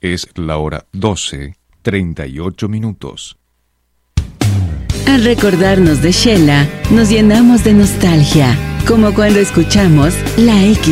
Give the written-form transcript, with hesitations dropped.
Es la hora 12:38. Al recordarnos de Shela, nos llenamos de nostalgia, como cuando escuchamos La X